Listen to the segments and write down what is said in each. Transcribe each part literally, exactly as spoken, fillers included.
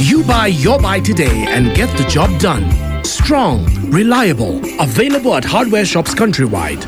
You buy your buy today and get the job done. Strong, reliable, available at hardware shops countrywide.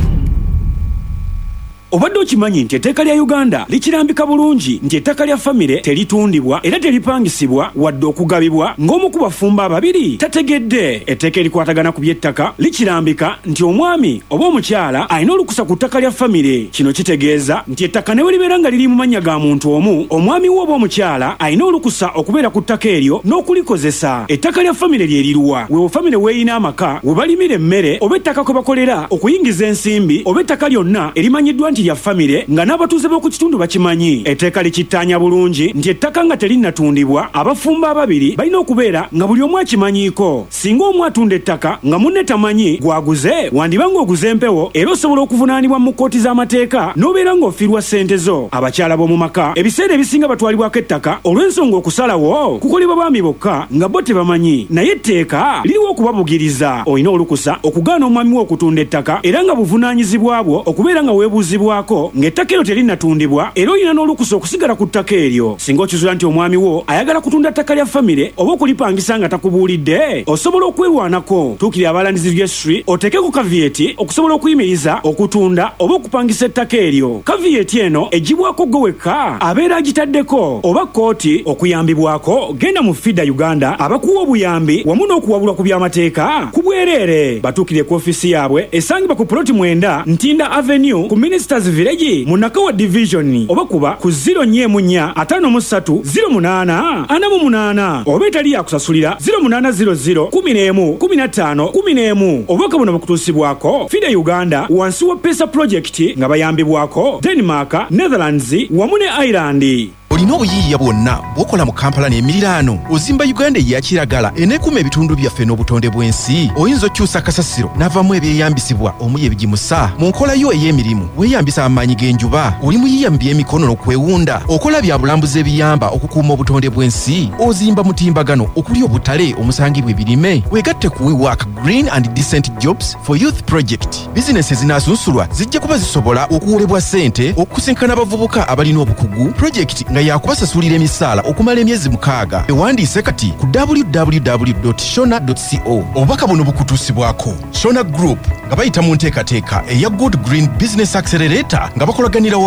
Obadde okimanyi nti etteeka lya Uganda likirambika bulungi nti ettaka lya famire teritundibwa era teripangisibwa wadde okugabibwa ng'omu ku bafumba ababiri tategedde. Etteeka erikwatagana ku by'ettaka likirambika nti omwami oba omukyala alina olukusa ku ttaka lya famire. Kino kitegeeza nti ettaka ne bwe libeera nga liri mu mannya ga muntu omu, omwami we oba omukyala alina olukusa okubeera ku ttaka eryo n'okulikozesa. Ettaka lya famire lye liruwa wewe famire weeyina amaka we balimira emmere oba ettaka kwe bakolera okuyingiza ensimbi oba ettaka lyonna erimanyiddwa nti ya famire nga n'abatuuze b'oku kitundu bakimanyi. Etteeka likittaanya bulungi nti ettaka nga terinnatundibwa abafumba ababiri balina okubeera nga buli omu akimanyiiko. Singa omu atunda ettaka nga munne tamanyi gwaguze, wandiba ng'oguze empewo era osobola okuvunaanibwa mu kkooti z'amateeka n'obeera ng'ofiirwa ssente zo. Abakyala b'omu maka ebiseera ebisinga batwalibwako ettaka olw'ensonga okusalawo kukolebwa baami bokka nga bo tebamanyi, naye etteeka liriwo okubabugiriza. Olina olukusa okugaana omwami we okutunda ettaka era nga buvunaanyizibwa bwo okubeera nga weebuuzibwa ng'ettaka eryo terinnatundibwa era olina n'olukusa okusigala ku ttaka eryo. Singa okizuula nti omwami wo ayagala kutunda ttaka lya famire oba okulipangisa nga takubuulidde, osobola okwerwanako. Tuukirira abalandizi registry oteekeko kaviyeeti okusobola okuyimiriza okutunda oba okupangisa ettaka eryo. Kaviyeeti eno egibwako gwe wekka abeera agitaddeko oba kkooti okuyambibwako. Genda mu F I D A Uganda abakuwa obuyambi wamu n'okuwabulwa ku by'amateeka ku bwereere. Batuukire ku ofiisi yaabwe esangibwa ku ploti mwenda Ntinda Avenue ku Ministers Village mu Nakawa Division oba kuba ku zero nnya mu nnya ataano mu ssatu zero munaana ana mu munaana oba etali yakusasulira zero munaana zero zero kumi n'emu kumi na ttaano kumi n'emu. Obubaka buno bukutuusibwako F I D A Uganda wansi wa PESA Project nga bayambibwako Denmark, Netherlands wamu ne Ireland. Olina obuyiiya bwonna bw'okola mu Kampala n'emiriraano. Ozimba Uganda eya kiragala eneekuma ebitundu byaffe n'obutonde bw'ensi. Oyinza okyusa kasasiro n'avaamu ebyeyambisibwa omuli ebigimusa. Mu nkola yo ey'emirimu weeyambisa amaanyi g'enjuba. Oli muyiiya mu by'emikono n'okwewunda. Okola bya bulambuzi ebiyamba okukuuma obutonde bw'ensi. Ozimba mutimbagano okuli obutale omusangibwa ebirime. Weegatte ku WeWork Green and Decent Jobs for Youth Project. Bizinensi ezinaasunsulwa zijja kuba zisobola okuwolebwa ssente okusinkana abavubuka abalina obukugu. Project nga yakubasasulira emisaala okumala emyezi mukaaga. Ewandiise kati ku w w w dot shona dot co. Obubaka buno bukutuusibwako Shona Group nga bayita mu nteekateeka eya Good Green Business Accelerator nga bakolaganira